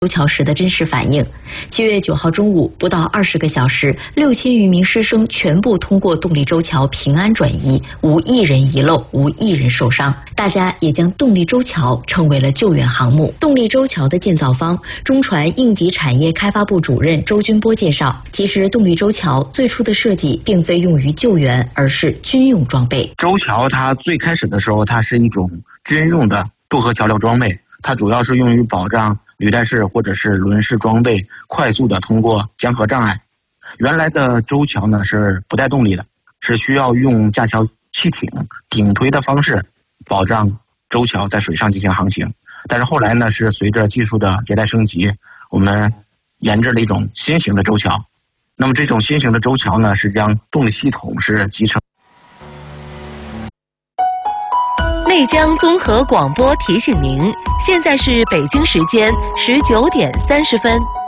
周桥时的真实反映。7月9号中午，不到20个小时，6000余名师生全部通过动力周桥平安转移，无一人遗漏，无一人受伤。大家也将动力周桥称为了救援航母。动力周桥的建造方，中船应急产业开发部主任周军波介绍，其实动力周桥最初的设计并非用于救援，而是军用装备。 周桥它最开始的时候，它是一种军用的渡河桥梁装备，它主要是用于保障履带式或者是轮式装备快速的通过江河障碍。原来的周桥呢是不带动力的，是需要用架桥气艇顶推的方式保障周桥在水上进行航行。但是后来呢，是随着技术的迭代升级，我们研制了一种新型的周桥。那么这种新型的周桥呢，是将动力系统是集成。 内江综合广播提醒您，现在是北京时间19点30分。